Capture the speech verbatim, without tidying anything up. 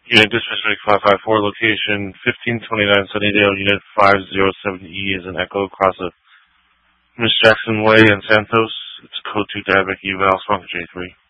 Unit Dispatch five five four, location fifteen twenty-nine Sunnydale, Unit five zero seven E is an Echo across of Miss Jackson Way in Santos. It's code two Diabetic Eval, Swank J three.